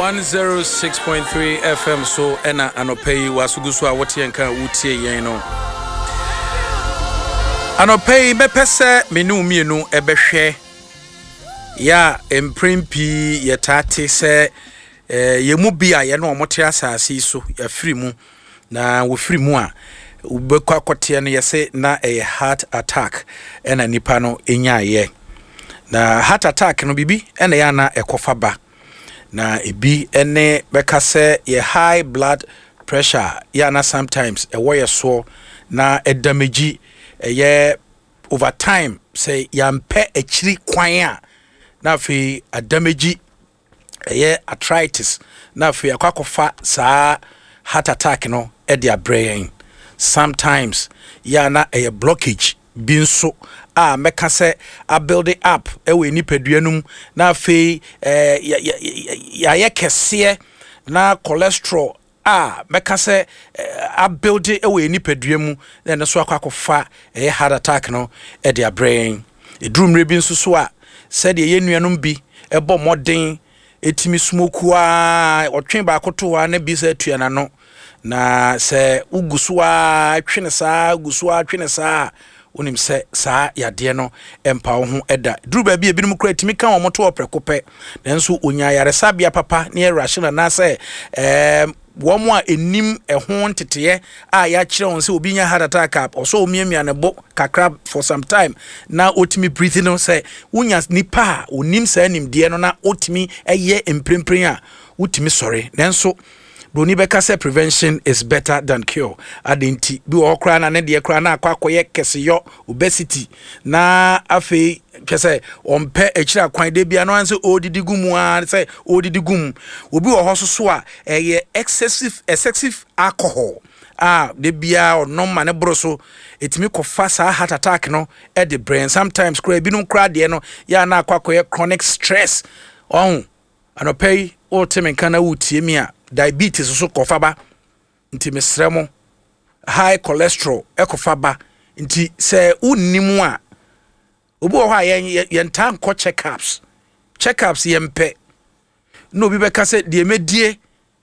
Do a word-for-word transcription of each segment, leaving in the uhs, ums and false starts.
one oh six point three F M so ena anopei wasugusu a wote enka wutie yen no anopei bepese menu mienu ebehwe ya emprempi yetate se eh, yemu bia ye no omote asase so ya firi mu na wo firi mu a ubekwa kote no yese na a heart attack ena nipa no enya ye na heart attack no bibi ena ya na ekofa ba na ebi ene bekase ye high blood pressure ya na sometimes e wo ye so na e damage ye over time say yampe echiri kwan a na fi a damage ye arthritis na fi akwakofa saa heart attack no e dia brain sometimes ya na a blockage binso a meka se a build it up e we nipaduanum na fe eh ya ya kese na cholesterol a meka se a build it e we nipaduamu na so akwakofa e heart attack no e dia brain e drumre binso so a said ye nuanum bi e bo modern etimi smoke a otwen ba koto a na bi se tuana no na se ugusuwa twene saa ugusuwa twene saa unim se saa yade no empa wo ho eda duru ba bia binum kura timi kan wo moto oprekope nanso onya yaresa bia papa ne rational na se em wo mo a enim ehho ntete a ya kire won se obi nya heart attack oso omiamia ne bo kakra for some time na otimi breathing no se unya nipa onim sa nim de no na otimi eye emprempren a utimi sori nanso Bruni beka say prevention is better than cure. Adinti bi okra na ne de kra na akwakoye keseyo obesity na afi kese ompe echira kwan de bia no anse odidi gumu a say odidi gum obi wo hoso so a eye excessive excessive alcohol ah de bia ono ma ne broso etimi kofa sa heart attack no e the brain sometimes kra bi no kra de no ya na akwakoye chronic stress on anopei o temen kana wutie mi a diabetes so kofaba nti mesremo high cholesterol ekofaba nti se unnimu a obi wo ha yen tan ko checkups checkups yempe no bi beka se de medie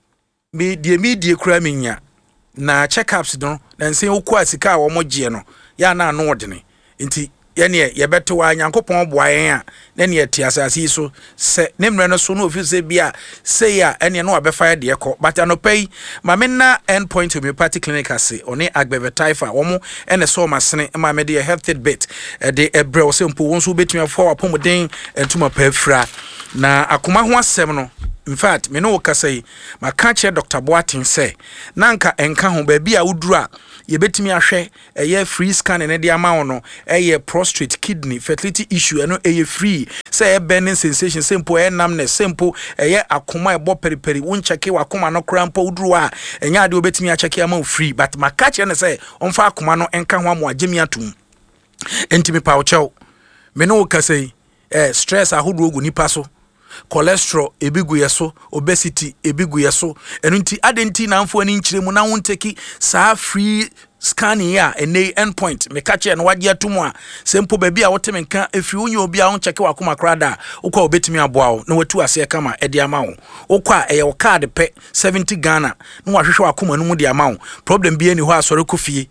me de medie kura menya na checkups no na nse okwa sika wo mogie no ya na no odene nti yene ye beto wa nyankopon boayen a na ne ati asase so se ne mre no so no ofise bia say a ene no abefa de ekọ but anopai ma menna endpoint homeopathic clinic ase oni agbeve taifa wo mo ene so masene ma me de health bit de ebre wo se mpo won so betumi afọ apomoden entuma pafra na akoma ho asem no in fact me no kasai ma ka che Doctor Boatin say nanka enka ho ba bia wuduru a ye betimi ahwe eye free scan ne de ama wono eye prostate kidney fertility issue eno eye free say e burning sensation simple e numbness simple eye akoma e bo periperi won cheke wakoma no krampo wuduru a enya ade obetimi a cheke ama free but ma ka che ne say onfa akoma no enka ho amo agemi atum entimi pa wo chew me no kasai eh stress ahodo ogu nipa so cholesterol ebigu yeso obesity ebigu yeso enunti adenti na amfo ani nkyiremu na wonteki saa free scanning ya ene endpoint me kache no wagye atomu a sempo baby a wote menka efi onye obi a won cheke wakoma krada ukwa obetimi aboa wo na watu ase kama ede ama wo ukwa eye wo card pe seventy Ghana no wahwehwe wakoma no mu de ama wo problem bi ani ho asore kofie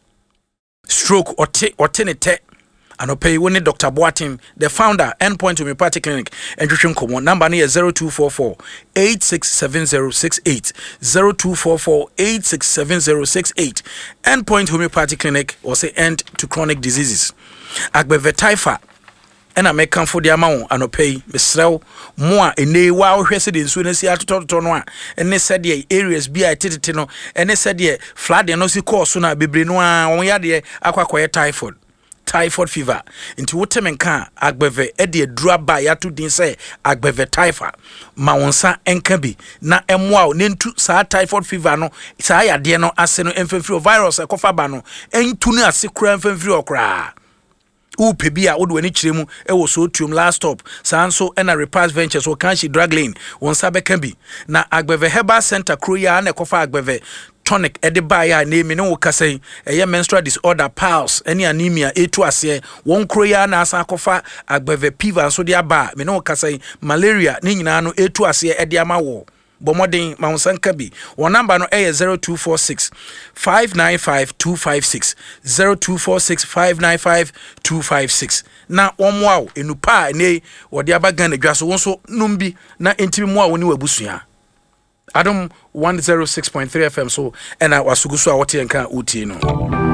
stroke ote ote ne te Anopei woni Doctor Boatin, the founder, Endpoint Homeopathic Clinic, and Nutrition Common. Number is zero two four four, eight six seven zero six eight. zero two four four, eight six seven zero six eight. Endpoint Homeopathic Clinic, or say end to chronic diseases. Agbeve taifa. And I make come for the amount and pay Mister Moa in a wow resident in soon as he had to talk to one. And they said the areas be I titino, and they said the flood and no see course sooner be brinoa on yard aqua typhoid. Typhoid fever into wotemenka agbeve e de dura ba ya to din say agbeve typhoid ma wonsa enka bi na emwa ne ntu sa typhoid fever no sa ya de no ase no emfemfiri virus e kofa ba no entu ne ase kura emfemfiri okra upe bia wo do ani kiremu e wo so tuum last stop sanso e na repass ventures wo kan shi drug lane wonsa beka bi na agbeve herbal center kroya na kofa agbeve tonic ediba ya na emi ne wo kasai eye menstrual disorder pals any anemia etu ase won kroya na asa akofa agbeve piva so de aba me ne wo kasai malaria ne nyina no etu ase ede ama wo bomodin ma wonsanka bi won number no eh zero two four six five nine five two five six zero two four six five nine five two five six na omoa enupa ne wode abagan adwa so wonso numbi na entimi moa woni wabusua Adam one oh six point three F M so ena wasugu so a wote enka uti no